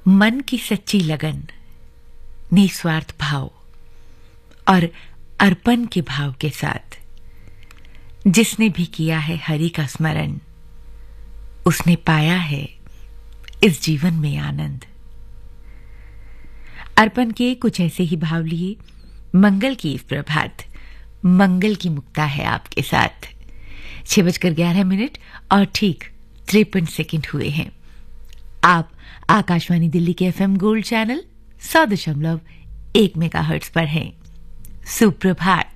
मन की सच्ची लगन, निस्वार्थ भाव और अर्पण के भाव के साथ जिसने भी किया है हरि का स्मरण, उसने पाया है इस जीवन में आनंद। अर्पण के कुछ ऐसे ही भाव लिए मंगल की इस प्रभात, मंगल की मुक्ता है आपके साथ। 6:11 और ठीक 53 सेकंड हुए हैं। आप आकाशवाणी दिल्ली के FM गोल्ड चैनल 100.1 मेगाहर्ट्ज पर हैं। सुप्रभात।